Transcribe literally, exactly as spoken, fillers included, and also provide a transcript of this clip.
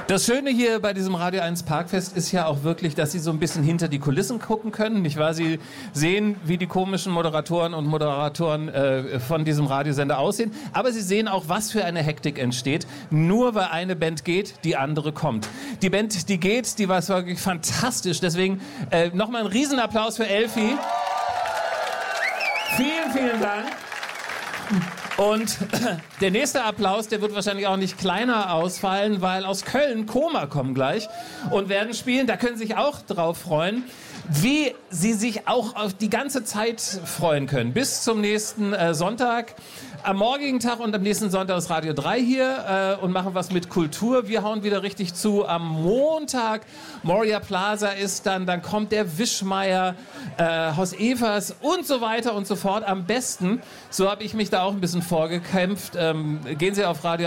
Das Schöne hier bei diesem Radio eins Parkfest ist ja auch wirklich, dass Sie so ein bisschen hinter die Kulissen gucken können, nicht wahr? Sie sehen, wie die komischen Moderatoren und Moderatoren äh, von diesem Radiosender aussehen, aber Sie sehen auch, was für eine Hektik entsteht, nur weil eine Band geht, die andere kommt. Die Band, die geht, die war wirklich fantastisch, deswegen äh, nochmal ein Riesenapplaus für Elfi. Vielen, vielen Dank. Und der nächste Applaus, der wird wahrscheinlich auch nicht kleiner ausfallen, weil aus Köln Koma kommen gleich und werden spielen. Da können Sie sich auch drauf freuen, wie Sie sich auch auf die ganze Zeit freuen können. Bis zum nächsten äh, Sonntag. Am morgigen Tag und am nächsten Sonntag ist Radio drei hier äh, und machen was mit Kultur. Wir hauen wieder richtig zu. Am Montag Moria Plaza ist dann, dann kommt der Wischmeier, äh, Haus Evers und so weiter und so fort. Am besten, so habe ich mich da auch ein bisschen vorgekämpft, ähm, gehen Sie auf Radio